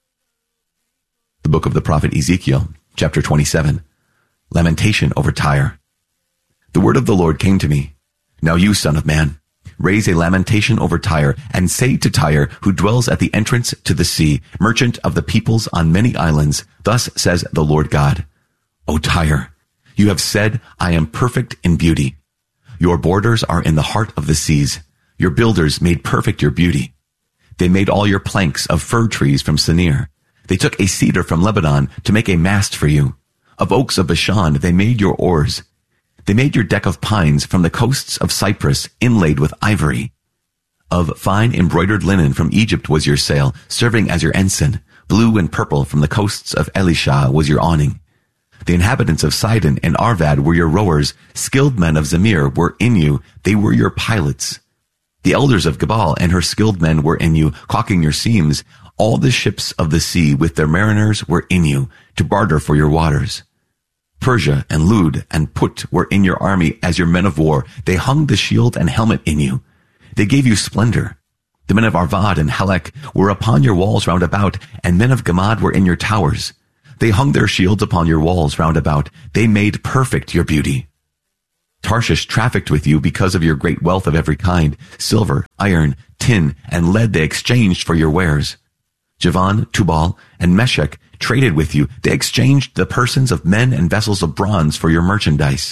The book of the prophet Ezekiel, chapter 27, Lamentation over Tyre. The word of the Lord came to me. Now you, son of man, raise a lamentation over Tyre, and say to Tyre, who dwells at the entrance to the sea, merchant of the peoples on many islands, thus says the Lord God, O Tyre, you have said, I am perfect in beauty. Your borders are in the heart of the seas. Your builders made perfect your beauty. They made all your planks of fir trees from Senir. They took a cedar from Lebanon to make a mast for you. Of oaks of Bashan they made your oars. They made your deck of pines from the coasts of Cyprus, inlaid with ivory. Of fine embroidered linen from Egypt was your sail, serving as your ensign. Blue and purple from the coasts of Elisha was your awning. The inhabitants of Sidon and Arvad were your rowers. Skilled men of Zamir were in you. They were your pilots. The elders of Gebal and her skilled men were in you, caulking your seams. All the ships of the sea with their mariners were in you, to barter for your waters. Persia and Lud and Put were in your army as your men of war. They hung the shield and helmet in you. They gave you splendor. The men of Arvad and Halek were upon your walls round about, and men of Gamad were in your towers. They hung their shields upon your walls round about. They made perfect your beauty. Tarshish trafficked with you because of your great wealth of every kind. Silver, iron, tin, and lead they exchanged for your wares. Javan, Tubal, and Meshech traded with you. They exchanged the persons of men and vessels of bronze for your merchandise.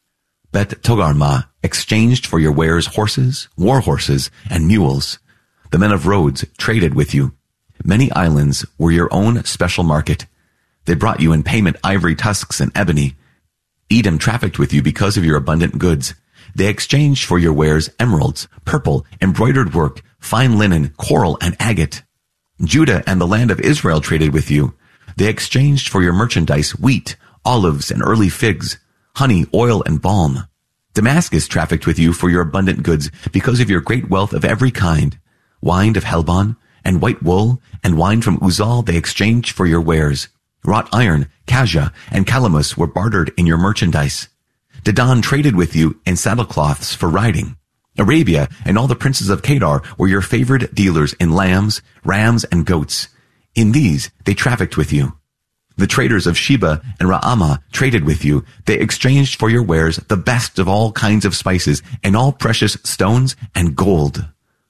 Bet Togarmah exchanged for your wares horses, war horses, and mules. The men of Rhodes traded with you. Many islands were your own special market. They brought you in payment ivory tusks and ebony. Edom trafficked with you because of your abundant goods. They exchanged for your wares emeralds, purple, embroidered work, fine linen, coral, and agate. Judah and the land of Israel traded with you. They exchanged for your merchandise wheat, olives, and early figs, honey, oil, and balm. Damascus trafficked with you for your abundant goods because of your great wealth of every kind. Wine of Helbon, and white wool, and wine from Uzal they exchanged for your wares. Wrought iron, cassia, and calamus were bartered in your merchandise. Dedan traded with you in saddlecloths for riding. Arabia and all the princes of Kedar were your favored dealers in lambs, rams, and goats. In these they trafficked with you. The traders of Sheba and Raamah traded with you. They exchanged for your wares the best of all kinds of spices and all precious stones and gold.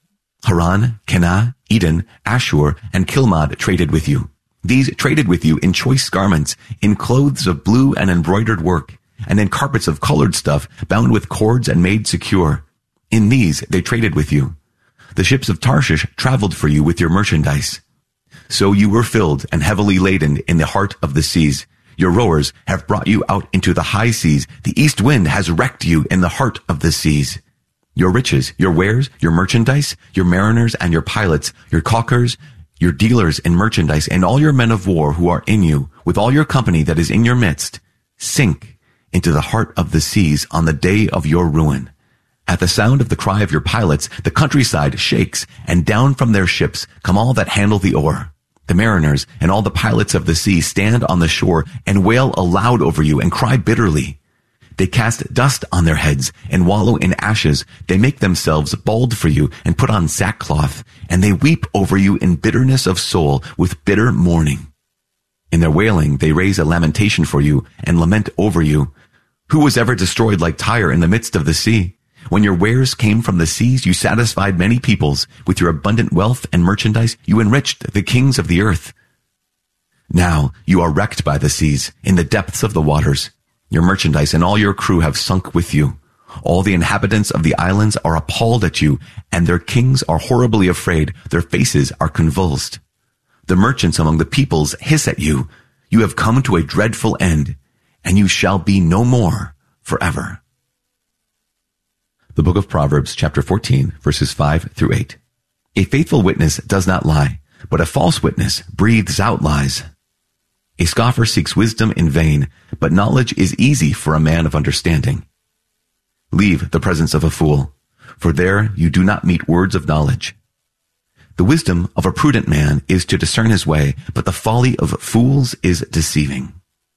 Haran, Kenah, Eden, Ashur, and Kilmad traded with you. These traded with you in choice garments, in clothes of blue and embroidered work, and in carpets of colored stuff bound with cords and made secure. In these they traded with you. The ships of Tarshish traveled for you with your merchandise. So you were filled and heavily laden in the heart of the seas. Your rowers have brought you out into the high seas. The east wind has wrecked you in the heart of the seas. Your riches, your wares, your merchandise, your mariners and your pilots, your caulkers, your dealers in merchandise, and all your men of war who are in you, with all your company that is in your midst, sink into the heart of the seas on the day of your ruin. At the sound of the cry of your pilots, the countryside shakes, and down from their ships come all that handle the oar. The mariners and all the pilots of the sea stand on the shore and wail aloud over you and cry bitterly. They cast dust on their heads and wallow in ashes. They make themselves bald for you and put on sackcloth, and they weep over you in bitterness of soul with bitter mourning. In their wailing, they raise a lamentation for you and lament over you. Who was ever destroyed like Tyre in the midst of the sea? When your wares came from the seas, you satisfied many peoples. With your abundant wealth and merchandise, you enriched the kings of the earth. Now you are wrecked by the seas in the depths of the waters. Your merchandise and all your crew have sunk with you. All the inhabitants of the islands are appalled at you, and their kings are horribly afraid. Their faces are convulsed. The merchants among the peoples hiss at you. You have come to a dreadful end, and you shall be no more forever. The book of Proverbs, chapter 14, verses 5 through 8. A faithful witness does not lie, but a false witness breathes out lies. A scoffer seeks wisdom in vain, but knowledge is easy for a man of understanding. Leave the presence of a fool, for there you do not meet words of knowledge. The wisdom of a prudent man is to discern his way, but the folly of fools is deceiving.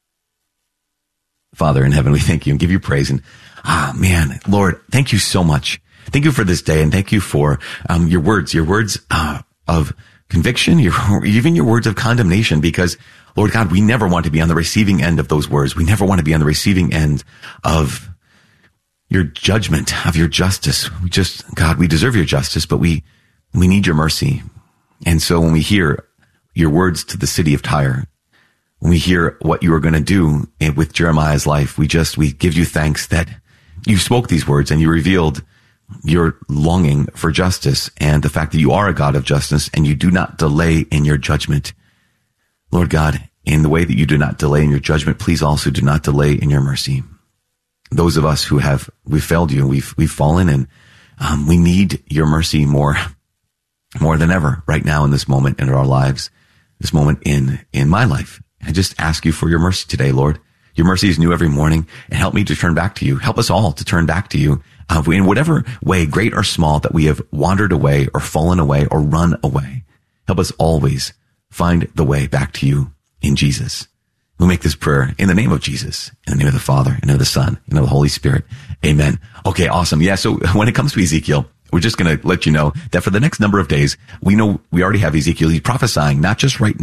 Father in heaven, we thank you and give you praise. And Lord, thank you so much. Thank you for this day, and thank you for your words of conviction, even your words of condemnation, because Lord God, we never want to be on the receiving end of those words. We never want to be on the receiving end of your judgment, of your justice. We deserve your justice, but we need your mercy. And so when we hear your words to the city of Tyre, when we hear what you are going to do with Jeremiah's life, we give you thanks that you spoke these words and you revealed your longing for justice and the fact that you are a God of justice and you do not delay in your judgment. Lord God, in the way that you do not delay in your judgment, please also do not delay in your mercy. Those of us we've failed you, we've fallen, and we need your mercy more than ever right now in this moment in our lives, this moment in my life. I just ask you for your mercy today, Lord. Your mercy is new every morning, and help me to turn back to you. Help us all to turn back to you in whatever way, great or small, that we have wandered away or fallen away or run away. Help us always find the way back to you in Jesus. We'll make this prayer in the name of Jesus, in the name of the Father, and of the Son, and of the Holy Spirit. Amen. Okay, awesome. Yeah, so when it comes to Ezekiel, we're just going to let you know that for the next number of days, we know we already have Ezekiel. He's prophesying, not just right now,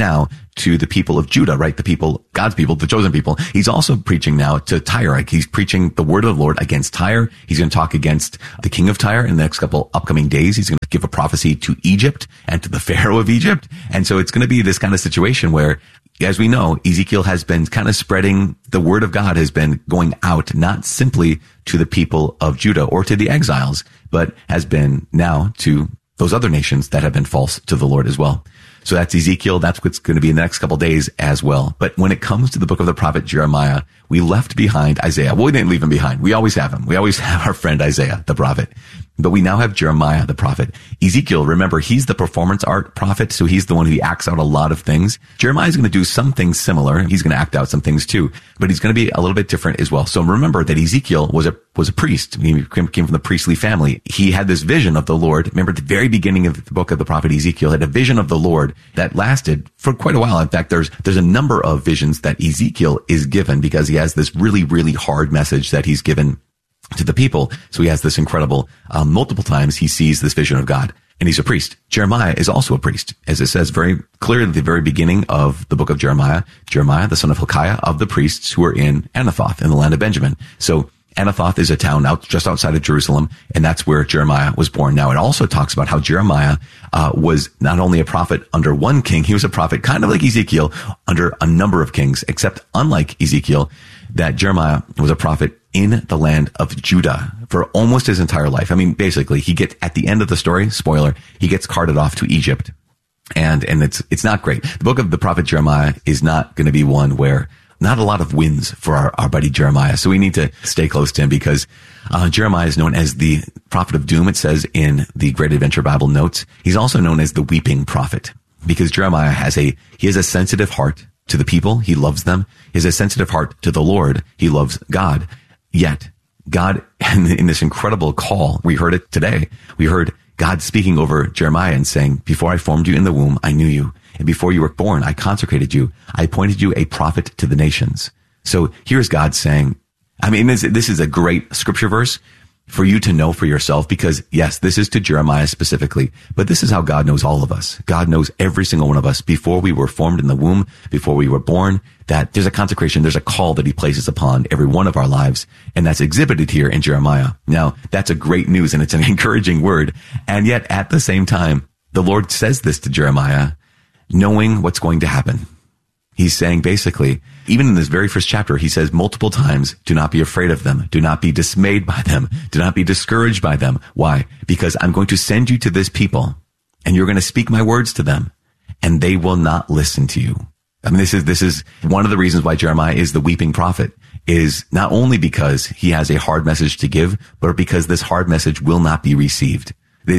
to the people of Judah, right? The people, God's people, the chosen people. He's also preaching now to Tyre. He's preaching the word of the Lord against Tyre. He's going to talk against the king of Tyre in the next couple upcoming days. He's going to give a prophecy to Egypt and to the Pharaoh of Egypt. And so it's going to be this kind of situation where, as we know, Ezekiel has been kind of spreading, the word of God has been going out, not simply to the people of Judah or to the exiles, but has been now to those other nations that have been false to the Lord as well. So that's Ezekiel. That's what's going to be in the next couple of days as well. But when it comes to the book of the prophet Jeremiah, we left behind Isaiah. Well, we didn't leave him behind. We always have him. We always have our friend Isaiah, the prophet. But we now have Jeremiah, the prophet. Ezekiel, remember, he's the performance art prophet, so he's the one who acts out a lot of things. Jeremiah is going to do some things similar. He's going to act out some things too, but he's going to be a little bit different as well. So remember that Ezekiel was a priest. He came from the priestly family. He had this vision of the Lord. Remember, at the very beginning of the book of the prophet Ezekiel had a vision of the Lord that lasted for quite a while. In fact, there's a number of visions that Ezekiel is given because he has this really, really hard message that he's given to the people. So he has this incredible, multiple times he sees this vision of God, and he's a priest. Jeremiah is also a priest, as it says very clearly at the very beginning of the book of Jeremiah, the son of Hilkiah, of the priests who are in Anathoth in the land of Benjamin. So Anathoth is a town just outside of Jerusalem, and that's where Jeremiah was born. Now, it also talks about how Jeremiah was not only a prophet under one king, he was a prophet kind of like Ezekiel under a number of kings, except unlike Ezekiel, that Jeremiah was a prophet in the land of Judah for almost his entire life. I mean, basically, he gets, at the end of the story, spoiler, he gets carted off to Egypt. And it's not great. The book of the prophet Jeremiah is not going to be one where not a lot of wins for our buddy Jeremiah. So we need to stay close to him because Jeremiah is known as the prophet of doom. It says in the Great Adventure Bible notes. He's also known as the weeping prophet because Jeremiah has a sensitive heart to the people. He loves them. He has a sensitive heart to the Lord. He loves God. Yet God, in this incredible call, we heard it today. We heard God speaking over Jeremiah and saying, before I formed you in the womb, I knew you. And before you were born, I consecrated you. I appointed you a prophet to the nations. So here's God saying, I mean, this is a great scripture verse for you to know for yourself because, yes, this is to Jeremiah specifically, but this is how God knows all of us. God knows every single one of us before we were formed in the womb, before we were born, that there's a consecration, there's a call that he places upon every one of our lives, and that's exhibited here in Jeremiah. Now, that's a great news, and it's an encouraging word, and yet at the same time, the Lord says this to Jeremiah, knowing what's going to happen. He's saying basically, even in this very first chapter, he says multiple times, do not be afraid of them. Do not be dismayed by them. Do not be discouraged by them. Why? Because I'm going to send you to this people and you're going to speak my words to them and they will not listen to you. I mean, this is one of the reasons why Jeremiah is the weeping prophet, is not only because he has a hard message to give, but because this hard message will not be received.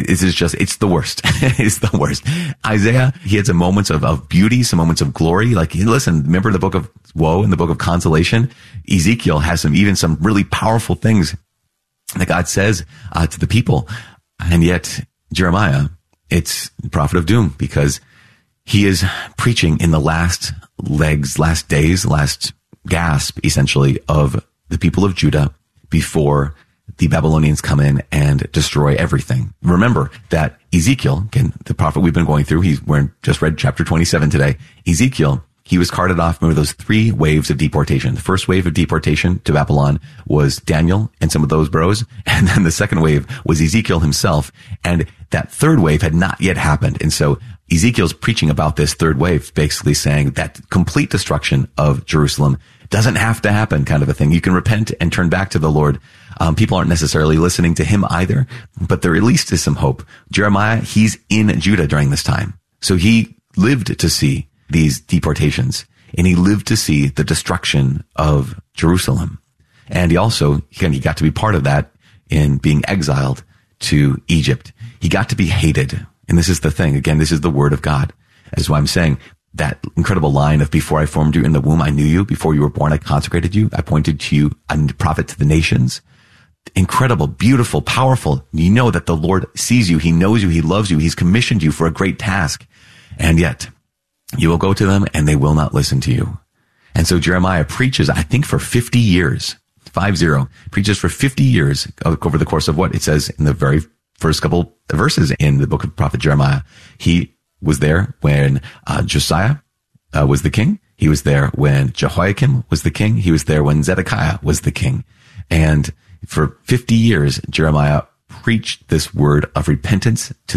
It's the worst. It's the worst. Isaiah, he had some moments of beauty, some moments of glory. Like, listen, remember the book of woe and the book of consolation? Ezekiel has some really powerful things that God says to the people. And yet Jeremiah, it's the prophet of doom because he is preaching in the last legs, last days, last gasp, essentially, of the people of Judah before the Babylonians come in and destroy everything. Remember that Ezekiel, again, the prophet we've been going through, we just read chapter 27 today. Ezekiel, he was carted off. Remember those 3 waves of deportation. The first wave of deportation to Babylon was Daniel and some of those bros. And then the second wave was Ezekiel himself. And that third wave had not yet happened. And so Ezekiel's preaching about this third wave, basically saying that complete destruction of Jerusalem doesn't have to happen, kind of a thing. You can repent and turn back to the Lord. People aren't necessarily listening to him either, but there at least is some hope. Jeremiah, he's in Judah during this time. So he lived to see these deportations and he lived to see the destruction of Jerusalem. And he also, he got to be part of that in being exiled to Egypt. He got to be hated. And this is the thing. Again, this is the word of God. That's why I'm saying that incredible line of before I formed you in the womb, I knew you. Before you were born, I consecrated you. I appointed to you a prophet to the nations. Incredible, beautiful, powerful. You know that the Lord sees you. He knows you. He loves you. He's commissioned you for a great task. And yet you will go to them and they will not listen to you. And so Jeremiah preaches, I think for 50 years, 50, preaches for 50 years over the course of what it says in the very first couple verses in the book of prophet Jeremiah. He was there when Josiah was the king. He was there when Jehoiakim was the king. He was there when Zedekiah was the king. And for 50 years, Jeremiah preached this word of repentance to